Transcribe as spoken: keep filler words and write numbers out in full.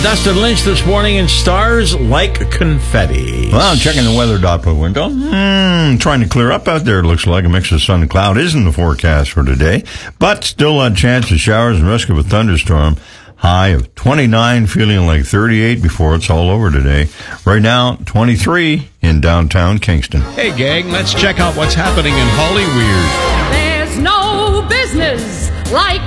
Dustin Lynch this morning in Stars Like Confetti. Well, I'm checking the weather Doppler window. Hmm, trying to clear up out there, it looks like. A mix of sun and cloud is in the forecast for today, but still a chance of showers and risk of a thunderstorm. High of twenty-nine, feeling like thirty-eight before it's all over today. Right now, twenty-three in downtown Kingston. Hey, gang, let's check out what's happening in Hollyweird. There's no business like